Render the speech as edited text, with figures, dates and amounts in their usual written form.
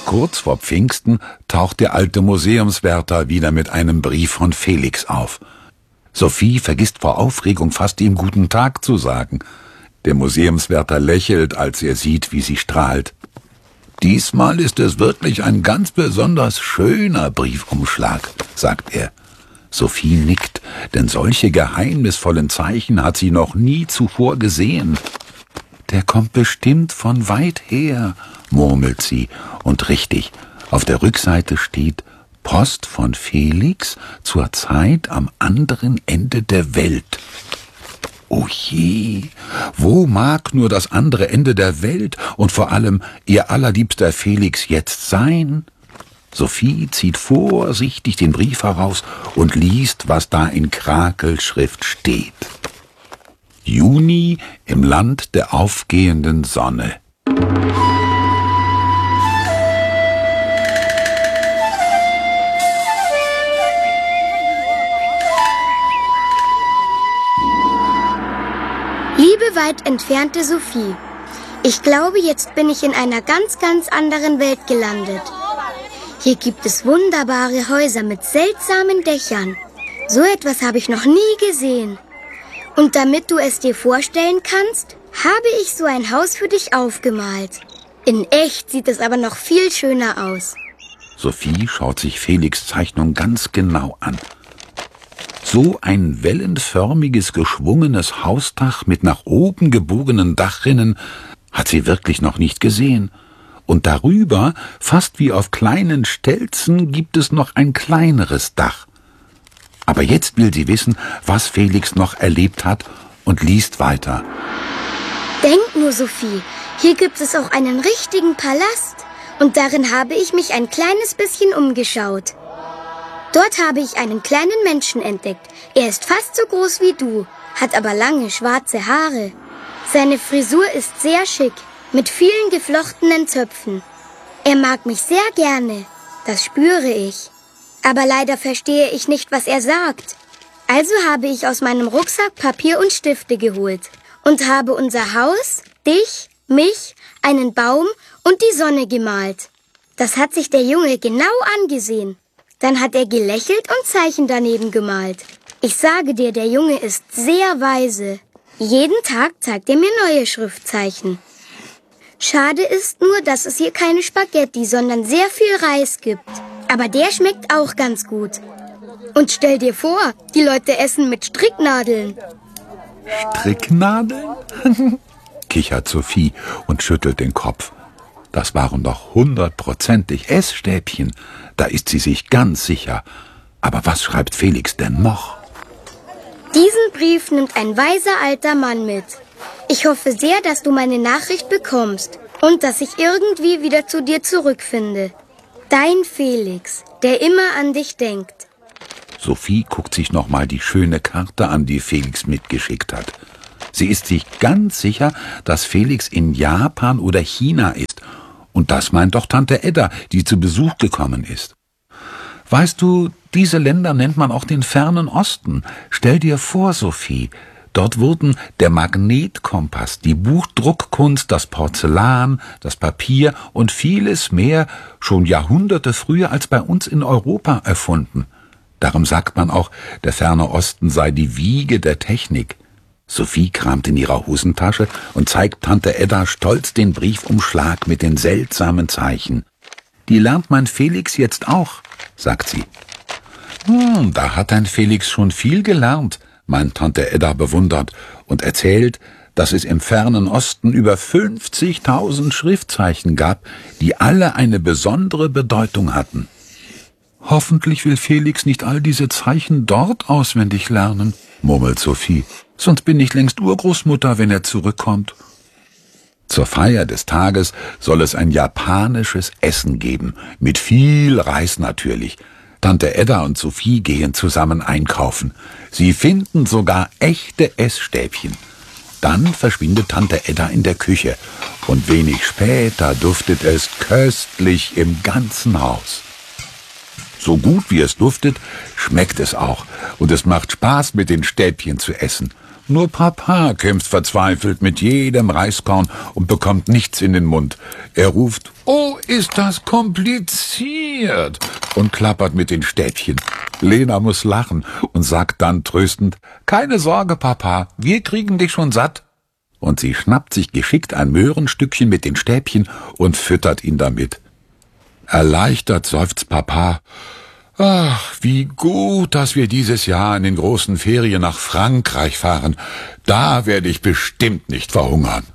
Kurz vor Pfingsten taucht der alte Museumswärter wieder mit einem Brief von Felix auf. Sophie vergisst vor Aufregung fast ihm guten Tag zu sagen. Der Museumswärter lächelt, als er sieht, wie sie strahlt. »Diesmal ist es wirklich ein ganz besonders schöner Briefumschlag«, sagt er. Sophie nickt, denn solche geheimnisvollen Zeichen hat sie noch nie zuvor gesehen. »Der kommt bestimmt von weit her«, murmelt sie. Und richtig, auf der Rückseite steht »Post von Felix zur Zeit am anderen Ende der Welt«. Oh je, wo mag nur das andere Ende der Welt und vor allem ihr allerliebster Felix jetzt sein? Sophie zieht vorsichtig den Brief heraus und liest, was da in Krakelschrift steht. Juni im Land der aufgehenden Sonne. Liebe weit entfernte Sophie, ich glaube, jetzt bin ich in einer ganz, ganz anderen Welt gelandet. Hier gibt es wunderbare Häuser mit seltsamen Dächern. So etwas habe ich noch nie gesehen. Und damit du es dir vorstellen kannst, habe ich so ein Haus für dich aufgemalt. In echt sieht es aber noch viel schöner aus. Sophie schaut sich Felix' Zeichnung ganz genau an. So ein wellenförmiges, geschwungenes Hausdach mit nach oben gebogenen Dachrinnen hat sie wirklich noch nicht gesehen. Und darüber, fast wie auf kleinen Stelzen, gibt es noch ein kleineres Dach. Aber jetzt will sie wissen, was Felix noch erlebt hat und liest weiter. Denk nur, Sophie, hier gibt es auch einen richtigen Palast. Und darin habe ich mich ein kleines bisschen umgeschaut. Dort habe ich einen kleinen Menschen entdeckt. Er ist fast so groß wie du, hat aber lange schwarze Haare. Seine Frisur ist sehr schick, mit vielen geflochtenen Zöpfen. Er mag mich sehr gerne, das spüre ich. Aber leider verstehe ich nicht, was er sagt. Also habe ich aus meinem Rucksack Papier und Stifte geholt und habe unser Haus, dich, mich, einen Baum und die Sonne gemalt. Das hat sich der Junge genau angesehen. Dann hat er gelächelt und Zeichen daneben gemalt. Ich sage dir, der Junge ist sehr weise. Jeden Tag zeigt er mir neue Schriftzeichen. Schade ist nur, dass es hier keine Spaghetti, sondern sehr viel Reis gibt. Aber der schmeckt auch ganz gut. Und stell dir vor, die Leute essen mit Stricknadeln. Stricknadeln? Kichert Sophie und schüttelt den Kopf. Das waren doch 100%ig Essstäbchen. Da ist sie sich ganz sicher. Aber was schreibt Felix denn noch? Diesen Brief nimmt ein weiser alter Mann mit. Ich hoffe sehr, dass du meine Nachricht bekommst und dass ich irgendwie wieder zu dir zurückfinde. Dein Felix, der immer an dich denkt. Sophie guckt sich nochmal die schöne Karte an, die Felix mitgeschickt hat. Sie ist sich ganz sicher, dass Felix in Japan oder China ist. Und das meint doch Tante Edda, die zu Besuch gekommen ist. Weißt du, diese Länder nennt man auch den fernen Osten. Stell dir vor, Sophie, dort wurden der Magnetkompass, die Buchdruckkunst, das Porzellan, das Papier und vieles mehr schon Jahrhunderte früher als bei uns in Europa erfunden. Darum sagt man auch, der ferne Osten sei die Wiege der Technik. Sophie kramt in ihrer Hosentasche und zeigt Tante Edda stolz den Briefumschlag mit den seltsamen Zeichen. Die lernt mein Felix jetzt auch, sagt sie. Da hat dein Felix schon viel gelernt, meint Tante Edda bewundert und erzählt, dass es im fernen Osten über 50.000 Schriftzeichen gab, die alle eine besondere Bedeutung hatten. Hoffentlich will Felix nicht all diese Zeichen dort auswendig lernen, murmelt Sophie. Sonst bin ich längst Urgroßmutter, wenn er zurückkommt. Zur Feier des Tages soll es ein japanisches Essen geben, mit viel Reis natürlich. Tante Edda und Sophie gehen zusammen einkaufen. Sie finden sogar echte Essstäbchen. Dann verschwindet Tante Edda in der Küche und wenig später duftet es köstlich im ganzen Haus. So gut wie es duftet, schmeckt es auch und es macht Spaß, mit den Stäbchen zu essen. Nur Papa kämpft verzweifelt mit jedem Reiskorn und bekommt nichts in den Mund. Er ruft Oh, ist das kompliziert, und klappert mit den Stäbchen. Lena muss lachen und sagt dann tröstend, keine Sorge, Papa, wir kriegen dich schon satt. Und sie schnappt sich geschickt ein Möhrenstückchen mit den Stäbchen und füttert ihn damit. Erleichtert seufzt Papa. Ach, wie gut, dass wir dieses Jahr in den großen Ferien nach Frankreich fahren. Da werde ich bestimmt nicht verhungern.